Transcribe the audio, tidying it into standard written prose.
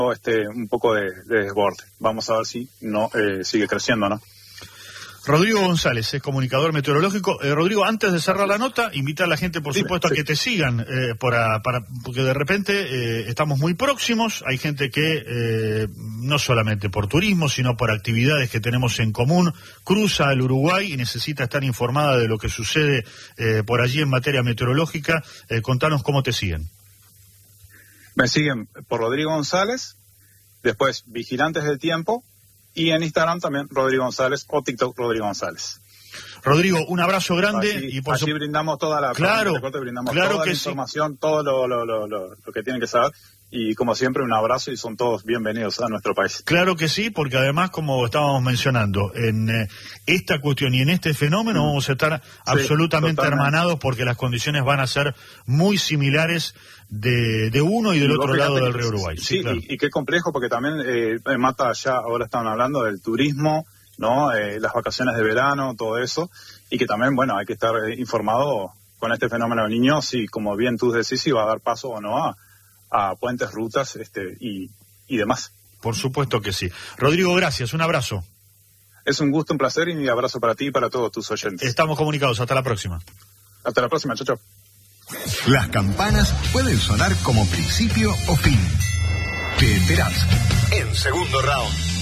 un poco de desborde. Vamos a ver si no sigue creciendo, ¿no? Rodrigo González es comunicador meteorológico. Rodrigo, antes de cerrar la nota, invita a la gente, por supuesto, a que te sigan, porque de repente estamos muy próximos. Hay gente que, no solamente por turismo, sino por actividades que tenemos en común, cruza el Uruguay y necesita estar informada de lo que sucede por allí en materia meteorológica. Contanos cómo te siguen. Me siguen por Rodrigo González, después Vigilantes del Tiempo, y en Instagram también Rodrigo González o TikTok Rodrigo González. Rodrigo, un abrazo grande. Allí brindamos toda la información, todo lo que tienen que saber. Y como siempre, un abrazo y son todos bienvenidos a nuestro país. Claro que sí, porque además, como estábamos mencionando, en esta cuestión y en este fenómeno vamos a estar absolutamente hermanados, porque las condiciones van a ser muy similares de uno y del otro lado del río Uruguay. Sí, claro. y qué complejo, porque también Mata, ya ahora estaban hablando del turismo, ¿no? Las vacaciones de verano, todo eso, y que también, bueno, hay que estar informado con este fenómeno de niños y, como bien tú decís, si va a dar paso o no a puentes, rutas y demás. Por supuesto que sí. Rodrigo, gracias, un abrazo. Es un gusto, un placer, y un abrazo para ti y para todos tus oyentes. Estamos comunicados, hasta la próxima. Hasta la próxima, chau, chau. Las campanas pueden sonar como principio o fin. Te enterás en segundo round.